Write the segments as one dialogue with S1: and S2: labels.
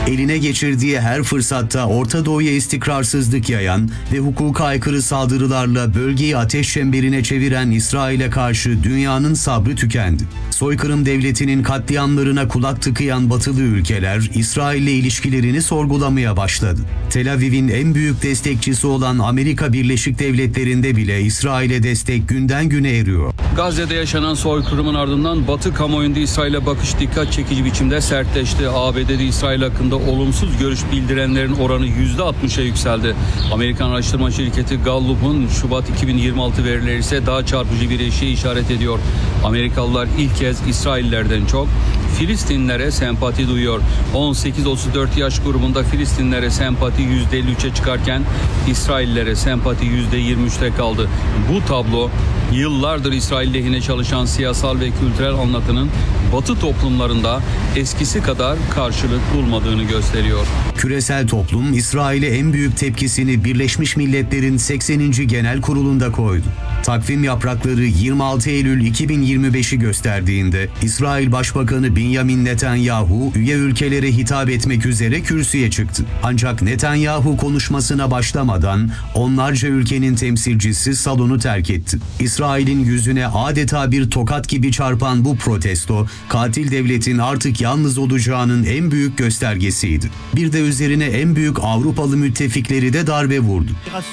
S1: Eline geçirdiği her fırsatta Orta Doğu'ya istikrarsızlık yayan ve hukuka aykırı saldırılarla bölgeyi ateş çemberine çeviren İsrail'e karşı dünyanın sabrı tükendi. Soykırım devletinin katliamlarına kulak tıkayan batılı ülkeler İsrail'le ilişkilerini sorgulamaya başladı. Tel Aviv'in en büyük destekçisi olan Amerika Birleşik Devletleri'nde bile İsrail'e destek günden güne eriyor.
S2: Gazze'de yaşanan soykırımın ardından Batı kamuoyunda İsrail'e bakış dikkat çekici biçimde sertleşti. ABD'de İsrail hakkında olumsuz görüş bildirenlerin oranı %60'a yükseldi. Amerikan araştırma şirketi Gallup'un Şubat 2026 verileri ise daha çarpıcı bir eşiğe işaret ediyor. Amerikalılar ilk kez İsraillerden çok Filistinlilere sempati duyuyor. 18-34 yaş grubunda Filistinlilere sempati %53'e çıkarken İsraillilere sempati %23'te kaldı. Bu tablo yıllardır İsrail lehine çalışan siyasal ve kültürel anlatının Batı toplumlarında eskisi kadar karşılık bulmadığını gösteriyor.
S1: Küresel toplum İsrail'e en büyük tepkisini Birleşmiş Milletler'in 80. Genel Kurulu'nda koydu. Takvim yaprakları 26 Eylül 2025'i gösterdiğinde İsrail Başbakanı Benjamin Netanyahu üye ülkelere hitap etmek üzere kürsüye çıktı. Ancak Netanyahu konuşmasına başlamadan onlarca ülkenin temsilcisi salonu terk etti. İsrail'in yüzüne adeta bir tokat gibi çarpan bu protesto, katil devletin artık yalnız olacağının en büyük göstergesiydi. Bir de üzerine en büyük Avrupalı müttefikleri de darbe vurdu.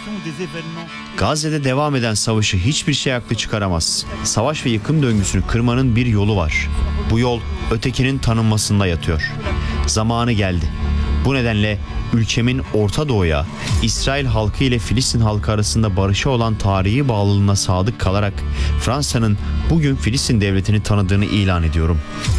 S3: Gazze'de devam eden savaşı hiçbir şey haklı çıkaramaz. Savaş ve yıkım döngüsünü kırmanın bir yolu var. Bu yol ötekinin tanınmasında yatıyor. Zamanı geldi. Bu nedenle ülkemin Orta Doğu'ya, İsrail halkı ile Filistin halkı arasında barışa olan tarihi bağlılığına sadık kalarak Fransa'nın bugün Filistin devletini tanıdığını ilan ediyorum.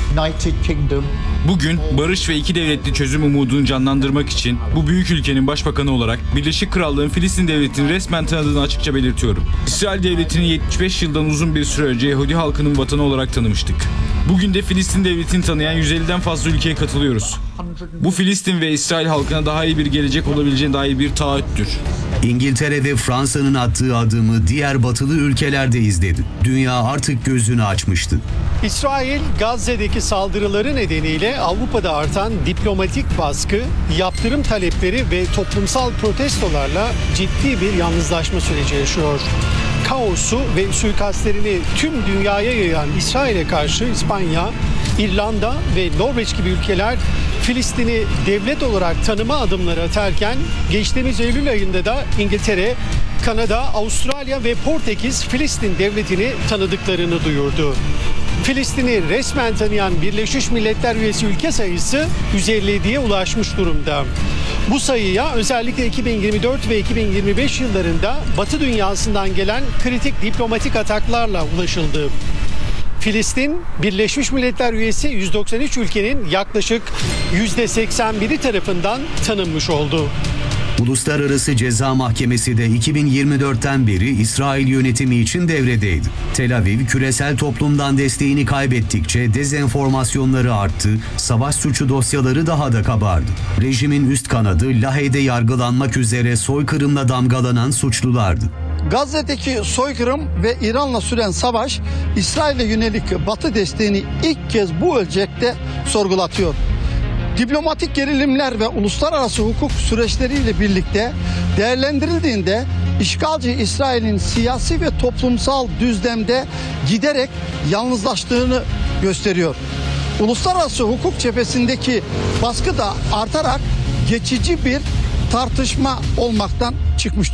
S4: Bugün barış ve iki devletli çözüm umudunu canlandırmak için bu büyük ülkenin başbakanı olarak Birleşik Krallığın Filistin devletini resmen tanıdığını açıkça belirtiyorum. İsrail devletini 75 yıldan uzun bir süre önce Yahudi halkının vatanı olarak tanımıştık. Bugün de Filistin devletini tanıyan 150'den fazla ülkeye katılıyoruz. Bu Filistin ve İsrail halkına daha iyi bir gelecek olabileceğine dair bir taahhüttür.
S1: İngiltere ve Fransa'nın attığı adımı diğer batılı ülkeler de izledi. Dünya artık gözünü açmıştı.
S5: İsrail, Gazze'deki saldırıları nedeniyle Avrupa'da artan diplomatik baskı, yaptırım talepleri ve toplumsal protestolarla ciddi bir yalnızlaşma süreci yaşıyor. Kaosu ve suikastlerini tüm dünyaya yayan İsrail'e karşı İspanya, İrlanda ve Norveç gibi ülkeler Filistin'i devlet olarak tanıma adımları atarken geçtiğimiz Eylül ayında da İngiltere, Kanada, Avustralya ve Portekiz Filistin devletini tanıdıklarını duyurdu. Filistin'i resmen tanıyan Birleşmiş Milletler üyesi ülke sayısı 157'ye ulaşmış durumda. Bu sayıya özellikle 2024 ve 2025 yıllarında Batı dünyasından gelen kritik diplomatik ataklarla ulaşıldı. Filistin, Birleşmiş Milletler üyesi 193 ülkenin yaklaşık %81'i tarafından tanınmış oldu.
S1: Uluslararası Ceza Mahkemesi de 2024'ten beri İsrail yönetimi için devredeydi. Tel Aviv küresel toplumdan desteğini kaybettikçe dezenformasyonları arttı, savaş suçu dosyaları daha da kabardı. Rejimin üst kanadı Lahey'de yargılanmak üzere soykırımla damgalanan suçlulardı.
S6: Gazze'deki soykırım ve İran'la süren savaş İsrail'e yönelik Batı desteğini ilk kez bu ölçekte sorgulatıyor. Diplomatik gerilimler ve uluslararası hukuk süreçleriyle birlikte değerlendirildiğinde işgalci İsrail'in siyasi ve toplumsal düzlemde giderek yalnızlaştığını gösteriyor. Uluslararası hukuk cephesindeki baskı da artarak geçici bir tartışma olmaktan çıkmıştır.